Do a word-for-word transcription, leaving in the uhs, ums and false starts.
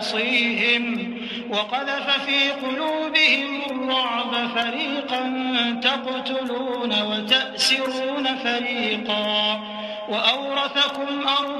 يعصيهم وقذف في قلوبهم الرعب فريقا تقتلون وتأسرون فريقا وأورثكم أرض